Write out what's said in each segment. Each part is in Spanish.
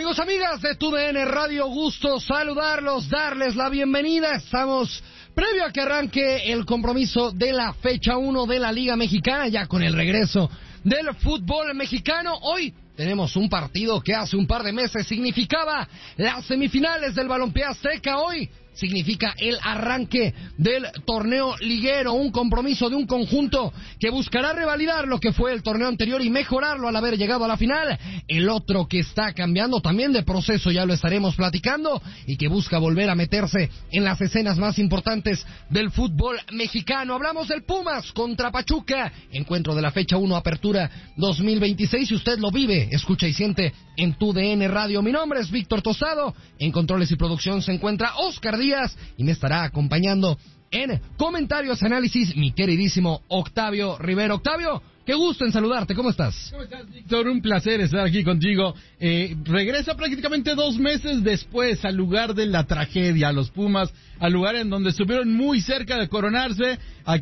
Amigos, amigas de TUDN Radio, gusto saludarlos, darles la bienvenida. Estamos previo a que arranque el compromiso de la fecha 1 de la Liga Mexicana, ya con el regreso del fútbol mexicano. Hoy tenemos un partido que hace un par de meses significaba las semifinales del Balompié Azteca. Hoy significa el arranque del torneo liguero, un compromiso de un conjunto que buscará revalidar lo que fue el torneo anterior y mejorarlo al haber llegado a la final. El otro que está cambiando también de proceso, ya lo estaremos platicando, y que busca volver a meterse en las escenas más importantes del fútbol mexicano. Hablamos del Pumas contra Pachuca, encuentro de la fecha 1, apertura 2026. Si usted lo vive, escucha y siente en TUDN Radio. Mi nombre es Víctor Tostado, en controles y producción se encuentra Oscar Díaz y me estará acompañando en comentarios, análisis, mi queridísimo Octavio Rivero. Octavio, qué gusto en saludarte, ¿cómo estás? ¿Cómo estás, Víctor? Un placer estar aquí contigo. Regresa prácticamente 2 meses después al lugar de la tragedia, los Pumas, al lugar en donde estuvieron muy cerca de coronarse,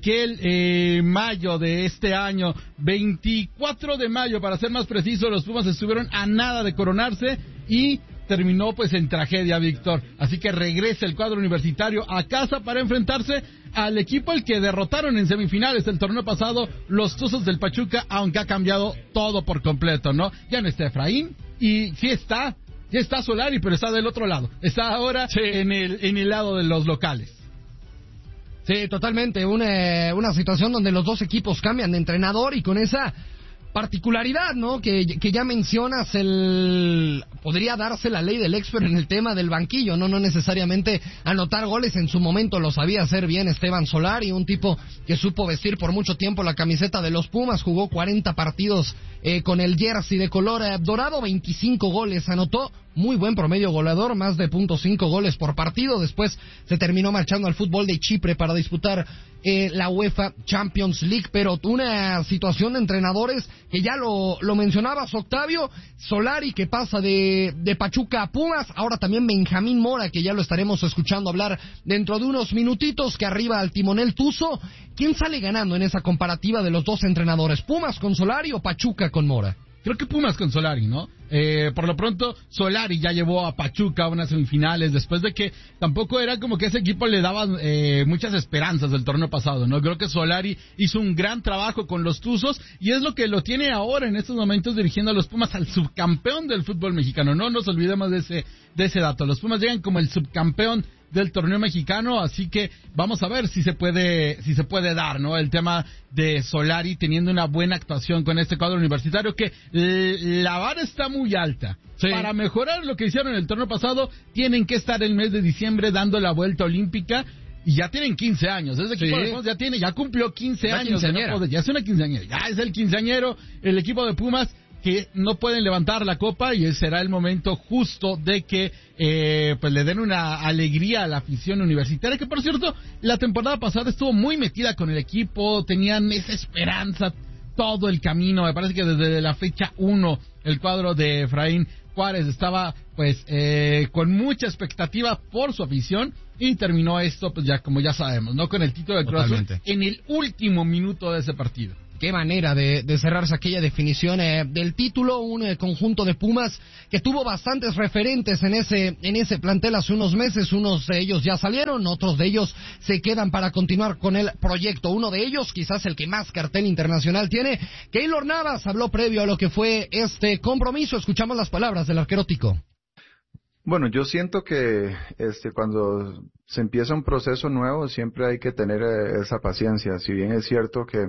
aquel mayo de este año, 24 de mayo para ser más preciso, los Pumas estuvieron a nada de coronarse y terminó pues en tragedia, Víctor. Así que regresa el cuadro universitario a casa para enfrentarse al equipo al que derrotaron en semifinales del torneo pasado, los Tuzos del Pachuca, aunque ha cambiado todo por completo, ¿no? Ya no está Efraín y sí está Solari, pero está del otro lado. Está ahora en el lado de los locales. Sí, totalmente. Una situación donde los dos equipos cambian de entrenador y con esa particularidad, ¿no? Que ya mencionas, podría darse la ley del expert en el tema del banquillo, no necesariamente anotar goles. En su momento lo sabía hacer bien Esteban Solari, un tipo que supo vestir por mucho tiempo la camiseta de los Pumas, jugó 40 partidos con el jersey de color dorado, 25 goles anotó, muy buen promedio goleador, más de .5 goles por partido. Después se terminó marchando al fútbol de Chipre para disputar la UEFA Champions League, pero una situación de entrenadores que ya lo mencionabas, Octavio. Solari, que pasa de Pachuca a Pumas, ahora también Benjamín Mora, que ya lo estaremos escuchando hablar dentro de unos minutitos, que arriba al timonel Tuzo. ¿Quién sale ganando en esa comparativa de los dos entrenadores? ¿Pumas con Solari o Pachuca con Mora? Creo que Pumas con Solari, ¿no? Por lo pronto, Solari ya llevó a Pachuca a unas semifinales, después de que tampoco era como que ese equipo le daba muchas esperanzas del torneo pasado, ¿no? Creo que Solari hizo un gran trabajo con los Tuzos y es lo que lo tiene ahora en estos momentos dirigiendo a los Pumas, al subcampeón del fútbol mexicano. No nos olvidemos de ese dato. Los Pumas llegan como el subcampeón del torneo mexicano, así que vamos a ver si se puede dar, ¿no? El tema de Solari teniendo una buena actuación con este cuadro universitario, que la vara está muy alta. Sí. Para mejorar lo que hicieron en el torneo pasado, tienen que estar el mes de diciembre dando la vuelta olímpica. Y ya tienen 15 años, ese equipo de Pumas ya cumplió 15 años, ya es una quinceañera, ya es el quinceañero, el equipo de Pumas, que no pueden levantar la copa, y será el momento justo de que pues le den una alegría a la afición universitaria, que por cierto, la temporada pasada estuvo muy metida con el equipo, tenían esa esperanza todo el camino. Me parece que desde la fecha 1 el cuadro de Efraín Juárez estaba pues con mucha expectativa por su afición, y terminó esto pues ya como ya sabemos, ¿no? Con el título de Cruz Azul en el último minuto de ese partido. Qué manera de cerrarse aquella definición del título, un conjunto de Pumas que tuvo bastantes referentes en ese plantel hace unos meses. Unos de ellos ya salieron, otros de ellos se quedan para continuar con el proyecto. Uno de ellos, quizás el que más cartel internacional tiene, Keylor Navas, habló previo a lo que fue este compromiso. Escuchamos las palabras del arquero tico. Bueno, yo siento que cuando se empieza un proceso nuevo siempre hay que tener esa paciencia. Si bien es cierto que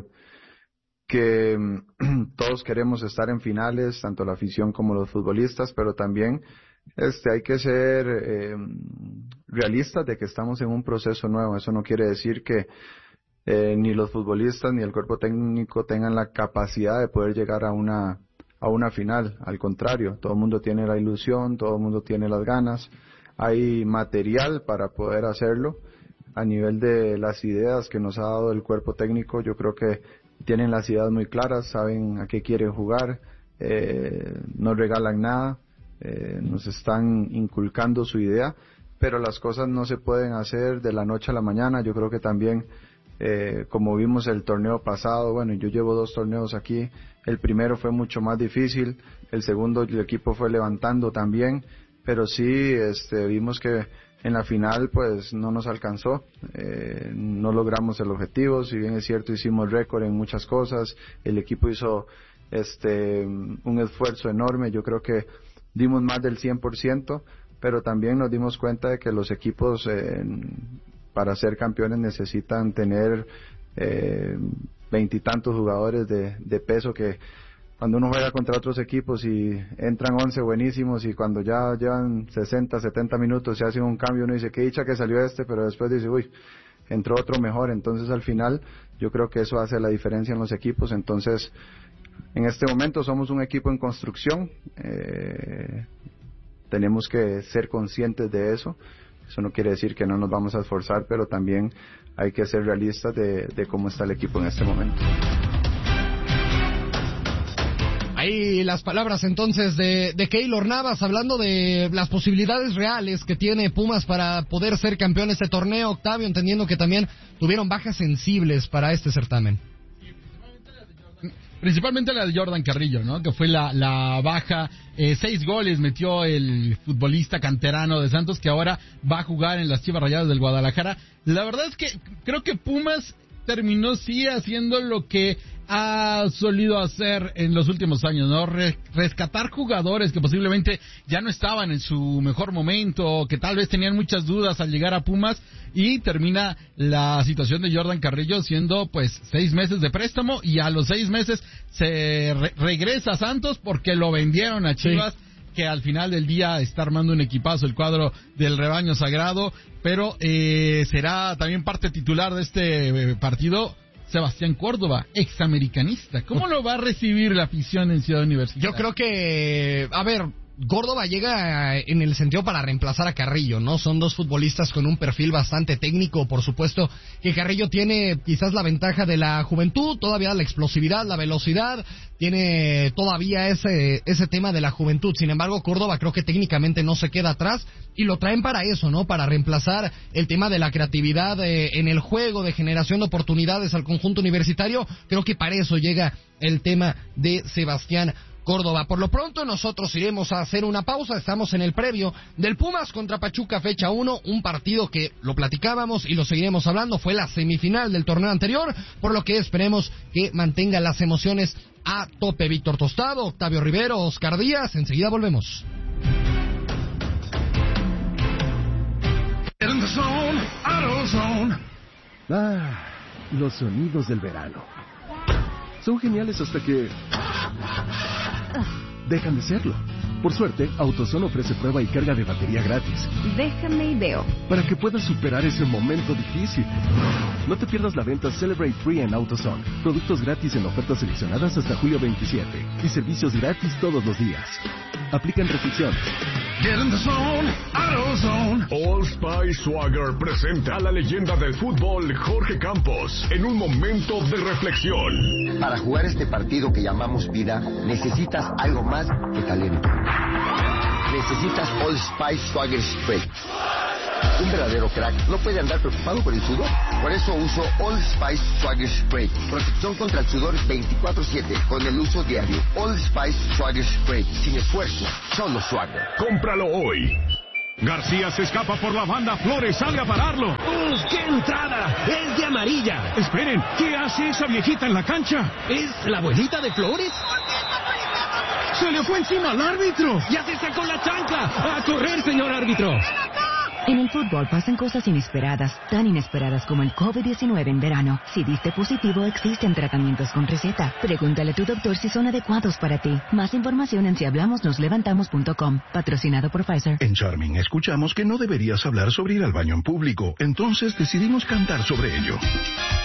todos queremos estar en finales, tanto la afición como los futbolistas, pero también hay que ser realistas de que estamos en un proceso nuevo. Eso no quiere decir que ni los futbolistas ni el cuerpo técnico tengan la capacidad de poder llegar a una final. Al contrario, todo el mundo tiene la ilusión, todo el mundo tiene las ganas, hay material para poder hacerlo. A nivel de las ideas que nos ha dado el cuerpo técnico, yo creo que tienen las ideas muy claras, saben a qué quieren jugar, no regalan nada, nos están inculcando su idea, pero las cosas no se pueden hacer de la noche a la mañana. Yo creo que también, como vimos el torneo pasado, bueno, yo llevo 2 torneos aquí, el primero fue mucho más difícil, el segundo el equipo fue levantando también, pero sí vimos que en la final pues no nos alcanzó, no logramos el objetivo. Si bien es cierto hicimos récord en muchas cosas, el equipo hizo un esfuerzo enorme. Yo creo que dimos más del 100%, pero también nos dimos cuenta de que los equipos para ser campeones necesitan tener 20 y tantos jugadores de peso, que cuando uno juega contra otros equipos y entran 11 buenísimos y cuando ya llevan 60, 70 minutos se hace un cambio, uno dice, qué dicha que salió pero después dice, uy, entró otro mejor. Entonces al final yo creo que eso hace la diferencia en los equipos. Entonces en este momento somos un equipo en construcción, tenemos que ser conscientes de eso. Eso no quiere decir que no nos vamos a esforzar, pero también hay que ser realistas de cómo está el equipo en este momento. Ahí las palabras entonces de Keylor Navas, hablando de las posibilidades reales que tiene Pumas para poder ser campeón de este torneo, Octavio, entendiendo que también tuvieron bajas sensibles para este certamen. Principalmente la de Jordan Carrillo, ¿no? Que fue la baja. 6 goles metió el futbolista canterano de Santos, que ahora va a jugar en las Chivas Rayadas del Guadalajara. La verdad es que creo que Pumas terminó sí haciendo lo que ha solido hacer en los últimos años, ¿no? Rescatar jugadores que posiblemente ya no estaban en su mejor momento, que tal vez tenían muchas dudas al llegar a Pumas, y termina la situación de Jordan Carrillo siendo pues 6 meses de préstamo, y a los 6 meses se regresa a Santos porque lo vendieron a Chivas. Sí. Que al final del día está armando un equipazo el cuadro del rebaño sagrado, pero será también parte titular de este partido Sebastián Córdoba, examericanista. ¿Cómo lo va a recibir la afición en Ciudad Universitaria? Yo creo que, Córdoba llega en el sentido para reemplazar a Carrillo, ¿no? Son dos futbolistas con un perfil bastante técnico. Por supuesto que Carrillo tiene quizás la ventaja de la juventud, todavía la explosividad, la velocidad, tiene todavía ese tema de la juventud. Sin embargo, Córdoba creo que técnicamente no se queda atrás y lo traen para eso, ¿no? Para reemplazar el tema de la creatividad en el juego, de generación de oportunidades al conjunto universitario. Creo que para eso llega el tema de Sebastián Córdoba. Por lo pronto nosotros iremos a hacer una pausa. Estamos en el previo del Pumas contra Pachuca fecha 1, un partido que lo platicábamos y lo seguiremos hablando, fue la semifinal del torneo anterior, por lo que esperemos que mantenga las emociones a tope. Víctor Tostado, Octavio Rivero, Oscar Díaz, enseguida volvemos. Los sonidos del verano son geniales hasta que dejan de serlo. Por suerte, AutoZone ofrece prueba y carga de batería gratis. Déjame y veo. Para que puedas superar ese momento difícil. No te pierdas la venta Celebrate Free en AutoZone. Productos gratis en ofertas seleccionadas hasta julio 27. Y servicios gratis todos los días. Aplican restricciones. Get in the zone, AutoZone. Old Spice Swagger presenta a la leyenda del fútbol, Jorge Campos, en un momento de reflexión. Para jugar este partido que llamamos vida, necesitas algo más que talento. Necesitas Old Spice Swagger Spray. Un verdadero crack no puede andar preocupado por el sudor. Por eso uso Old Spice Swagger Spray. Protección contra el sudor 24/7 con el uso diario. Old Spice Swagger Spray. Sin esfuerzo, solo Swagger. Cómpralo hoy. García se escapa por la banda, Flores sale a pararlo. ¡Uf, qué entrada! ¡Es de amarilla! Esperen, ¿qué hace esa viejita en la cancha? ¿Es la abuelita de Flores? ¡Se le fue encima al árbitro! ¡Ya se sacó la chancla! ¡A correr, señor árbitro! En el fútbol pasan cosas inesperadas, tan inesperadas como el COVID-19 en verano. Si diste positivo, existen tratamientos con receta. Pregúntale a tu doctor si son adecuados para ti. Más información en sihablamosnoslevantamos.com. Patrocinado por Pfizer. En Charming escuchamos que no deberías hablar sobre ir al baño en público. Entonces decidimos cantar sobre ello.